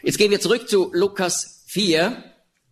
Jetzt gehen wir zurück zu Lukas 4.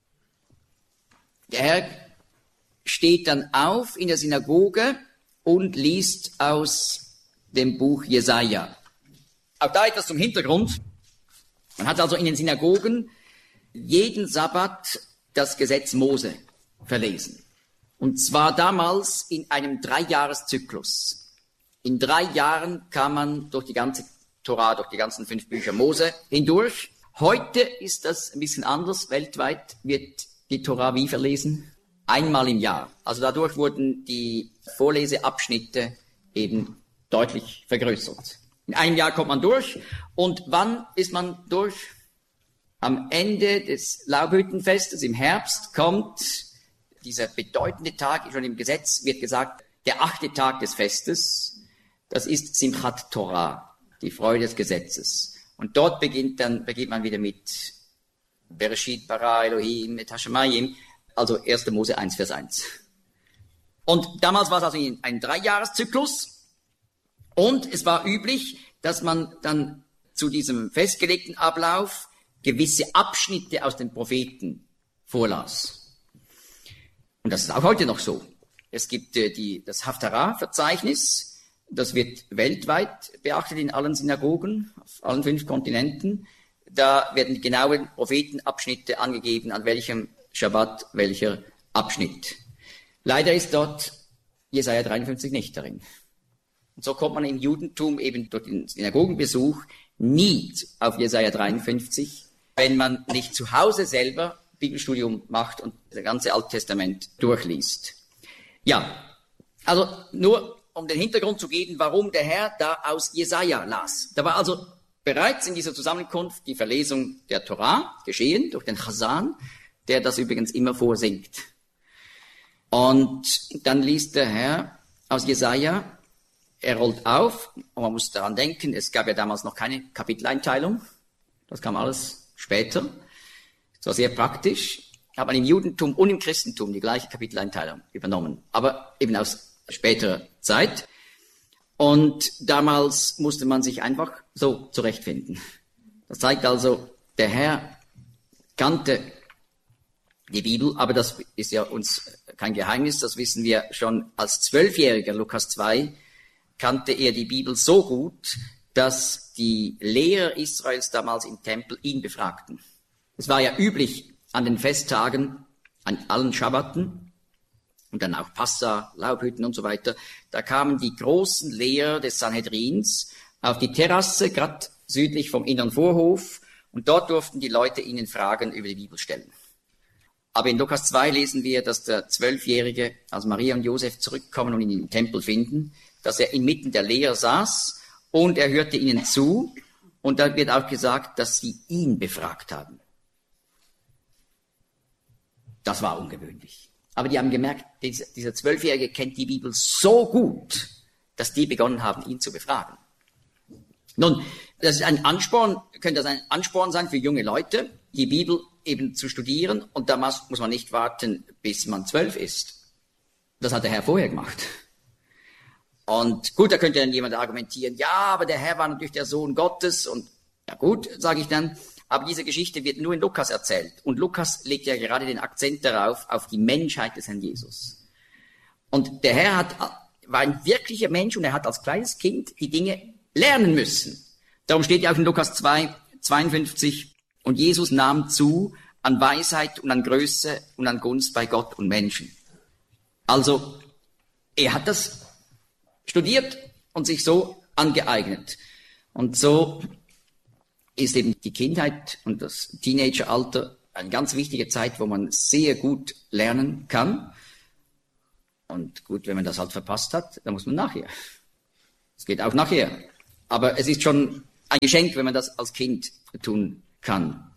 Der Herr steht dann auf in der Synagoge und liest aus dem Buch Jesaja. Auch da etwas zum Hintergrund. Man hat also in den Synagogen jeden Sabbat das Gesetz Mose verlesen. Und zwar damals in einem 3-Jahres-Zyklus. In 3 Jahren kam man durch die ganze Torah, durch die ganzen 5 Bücher Mose hindurch. Heute ist das ein bisschen anders. Weltweit wird die Torah wie verlesen? Einmal im Jahr. Also dadurch wurden die Vorleseabschnitte eben deutlich vergrößert. In einem Jahr kommt man durch. Und wann ist man durch? Am Ende des Laubhüttenfestes im Herbst kommt dieser bedeutende Tag, schon im Gesetz wird gesagt, der 8. Tag des Festes. Das ist Simchat Torah, die Freude des Gesetzes. Und dort beginnt man wieder mit Bereshit bara Elohim et hashamayim, also 1. Mose 1, Vers 1. Und damals war es also ein 3-Jahres-Zyklus. Und es war üblich, dass man dann zu diesem festgelegten Ablauf gewisse Abschnitte aus den Propheten vorlas. Und das ist auch heute noch so. Es gibt das Haftarah-Verzeichnis, das wird weltweit beachtet in allen Synagogen, auf allen 5 Kontinenten. Da werden die genauen Prophetenabschnitte angegeben, an welchem Schabbat welcher Abschnitt. Leider ist dort Jesaja 53 nicht darin. Und so kommt man im Judentum eben durch den Synagogenbesuch nie auf Jesaja 53, wenn man nicht zu Hause selber Bibelstudium macht und das ganze Alte Testament durchliest. Ja, also nur um den Hintergrund zu geben, warum der Herr da aus Jesaja las. Da war also bereits in dieser Zusammenkunft die Verlesung der Torah geschehen durch den Chazan, der das übrigens immer vorsingt. Und dann liest der Herr aus Jesaja, er rollt auf, und man muss daran denken, es gab ja damals noch keine Kapiteleinteilung, das kam alles später. Das war sehr praktisch, hat man im Judentum und im Christentum die gleiche Kapiteleinteilung übernommen, aber eben aus späterer Zeit. Und damals musste man sich einfach so zurechtfinden. Das zeigt also, der Herr kannte die Bibel, aber das ist ja uns kein Geheimnis, das wissen wir schon als 12-Jähriger, Lukas 2, kannte er die Bibel so gut, dass die Lehrer Israels damals im Tempel ihn befragten. Es war ja üblich an den Festtagen, an allen Schabbaten und dann auch Passa, Laubhütten und so weiter, da kamen die großen Lehrer des Sanhedrins auf die Terrasse, gerade südlich vom inneren Vorhof, und dort durften die Leute ihnen Fragen über die Bibel stellen. Aber in Lukas 2 lesen wir, dass der 12-Jährige, als Maria und Josef zurückkommen und ihn im Tempel finden, dass er inmitten der Lehrer saß und er hörte ihnen zu, und da wird auch gesagt, dass sie ihn befragt haben. Das war ungewöhnlich. Aber die haben gemerkt, dieser 12-Jährige kennt die Bibel so gut, dass die begonnen haben, ihn zu befragen. Nun, das ist ein Ansporn, könnte das ein Ansporn sein für junge Leute, die Bibel eben zu studieren, und da muss man nicht warten, bis man 12 ist. Das hat der Herr vorher gemacht. Und gut, da könnte dann jemand argumentieren, ja, aber der Herr war natürlich der Sohn Gottes, und ja gut, sage ich dann, aber diese Geschichte wird nur in Lukas erzählt. Und Lukas legt ja gerade den Akzent darauf, auf die Menschheit des Herrn Jesus. Und der Herr war ein wirklicher Mensch, und er hat als kleines Kind die Dinge lernen müssen. Darum steht ja auch in Lukas 2, 52, und Jesus nahm zu an Weisheit und an Größe und an Gunst bei Gott und Menschen. Also, er hat das studiert und sich so angeeignet. Und so ist eben die Kindheit und das Teenageralter eine ganz wichtige Zeit, wo man sehr gut lernen kann. Und gut, wenn man das halt verpasst hat, dann muss man nachher. Es geht auch nachher. Aber es ist schon ein Geschenk, wenn man das als Kind tun kann.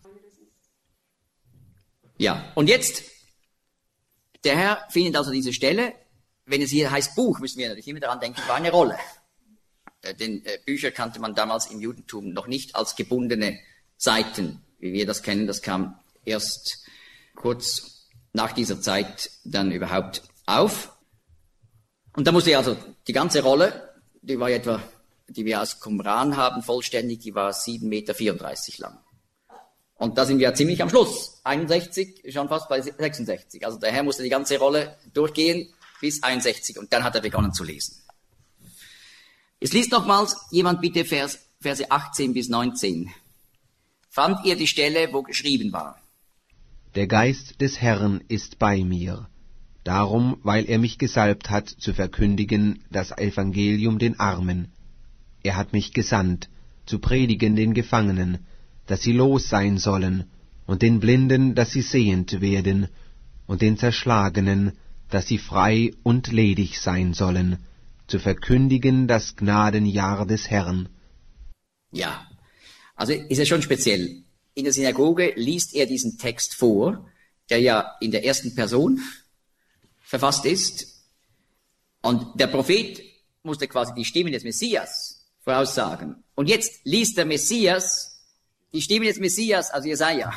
Ja, und jetzt, der Herr findet also diese Stelle. Wenn es hier heißt Buch, müssen wir natürlich immer daran denken, war eine Rolle. Denn Bücher kannte man damals im Judentum noch nicht als gebundene Seiten, wie wir das kennen. Das kam erst kurz nach dieser Zeit dann überhaupt auf. Und da musste also die ganze Rolle, die war etwa, die wir aus Qumran haben, vollständig, die war 7,34 Meter lang. Und da sind wir ziemlich am Schluss. 61, schon fast bei 66. Also der Herr musste die ganze Rolle durchgehen bis 61 und dann hat er begonnen zu lesen. Jetzt liest nochmals jemand bitte Verse 18 bis 19. Fand ihr die Stelle, wo geschrieben war? Der Geist des Herrn ist bei mir, darum, weil er mich gesalbt hat, zu verkündigen das Evangelium den Armen. Er hat mich gesandt, zu predigen den Gefangenen, dass sie los sein sollen, und den Blinden, dass sie sehend werden, und den Zerschlagenen, dass sie frei und ledig sein sollen, zu verkündigen das Gnadenjahr des Herrn. Ja, also ist es schon speziell. In der Synagoge liest er diesen Text vor, der ja in der ersten Person verfasst ist. Und der Prophet musste quasi die Stimme des Messias voraussagen. Und jetzt liest der Messias die Stimme des Messias, also Jesaja.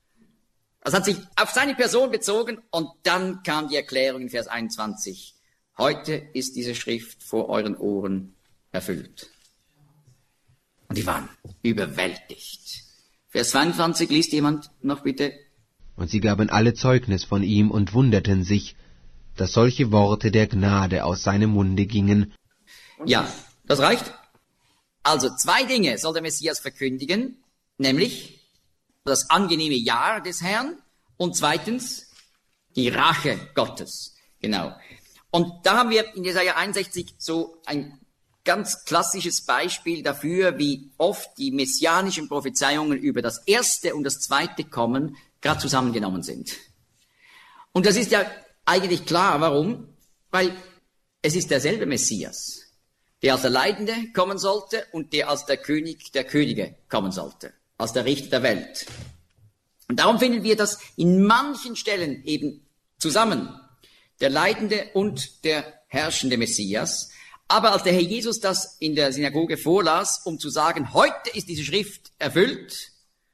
Das hat sich auf seine Person bezogen und dann kam die Erklärung in Vers 21. Heute ist diese Schrift vor euren Ohren erfüllt. Und die waren überwältigt. Vers 22 liest jemand noch bitte. Und sie gaben alle Zeugnis von ihm und wunderten sich, dass solche Worte der Gnade aus seinem Munde gingen. Ja, das reicht. Also 2 Dinge soll der Messias verkündigen, nämlich das angenehme Jahr des Herrn und 2. die Rache Gottes. Genau. Und da haben wir in Jesaja 61 so ein ganz klassisches Beispiel dafür, wie oft die messianischen Prophezeiungen über das erste und das zweite Kommen gerade zusammengenommen sind. Und das ist ja eigentlich klar. Warum? Weil es ist derselbe Messias, der als der Leidende kommen sollte und der als der König der Könige kommen sollte, als der Richter der Welt. Und darum finden wir das in manchen Stellen eben zusammen, der Leidende und der herrschende Messias. Aber als der Herr Jesus das in der Synagoge vorlas, um zu sagen, heute ist diese Schrift erfüllt,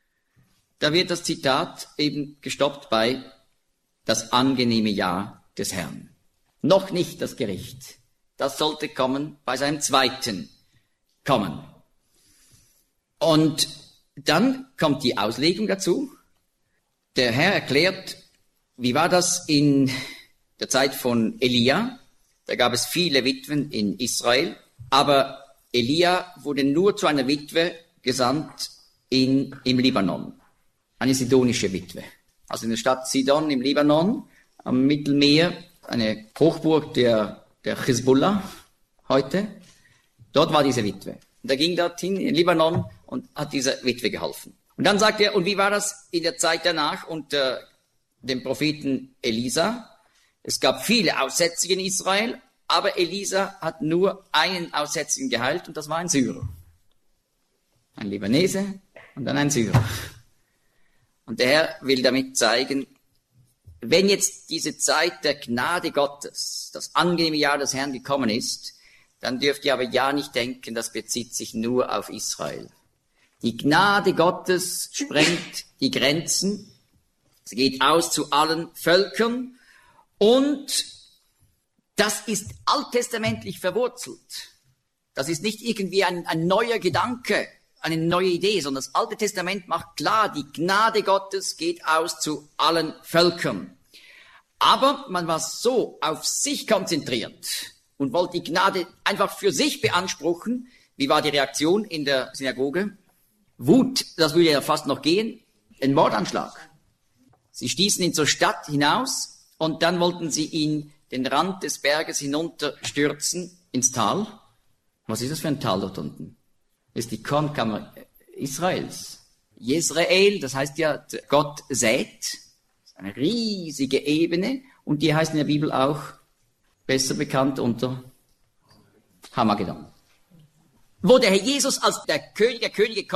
da wird das Zitat eben gestoppt bei das angenehme Jahr des Herrn. Noch nicht das Gericht. Das sollte kommen bei seinem zweiten Kommen. Und dann kommt die Auslegung dazu. Der Herr erklärt, wie war das in der Zeit von Elia? Da gab es viele Witwen in Israel, aber Elia wurde nur zu einer Witwe gesandt im Libanon. Eine sidonische Witwe. Also in der Stadt Sidon im Libanon, am Mittelmeer, eine Hochburg der Hisbollah heute. Dort war diese Witwe. Und er ging dorthin in Libanon und hat dieser Witwe geholfen. Und dann sagt er, und wie war das in der Zeit danach unter dem Propheten Elisa? Es gab viele Aussätzige in Israel, aber Elisa hat nur einen Aussätzigen geheilt und das war ein Syrer. Ein Libanese und dann ein Syrer. Und der Herr will damit zeigen, wenn jetzt diese Zeit der Gnade Gottes, das angenehme Jahr des Herrn gekommen ist, dann dürft ihr aber ja nicht denken, das bezieht sich nur auf Israel. Die Gnade Gottes sprengt die Grenzen, sie geht aus zu allen Völkern und das ist alttestamentlich verwurzelt. Das ist nicht irgendwie ein neuer Gedanke, eine neue Idee, sondern das Alte Testament macht klar, die Gnade Gottes geht aus zu allen Völkern. Aber man war so auf sich konzentriert und wollte die Gnade einfach für sich beanspruchen. Wie war die Reaktion in der Synagoge? Wut, das würde ja fast noch gehen, ein Mordanschlag. Sie stießen ihn zur Stadt hinaus und dann wollten sie ihn den Rand des Berges hinunterstürzen ins Tal. Was ist das für ein Tal dort unten? Das ist die Kornkammer Israels. Jezreel, das heißt ja, Gott sät. Das ist eine riesige Ebene und die heißt in der Bibel auch besser bekannt unter Hamagedon. Wo der Herr Jesus als der König der Könige kommt,